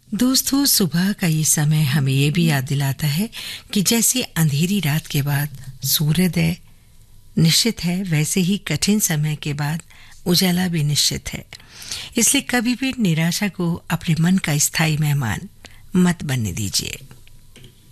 दोस्तों, सुबह का ये समय हमें ये भी याद दिलाता है कि जैसे अंधेरी रात के बाद सूर्योदय निश्चित है, वैसे ही कठिन समय के बाद उजाला भी निश्चित है। इसलिए कभी भी निराशा को अपने मन का स्थायी मेहमान मत बनने दीजिए।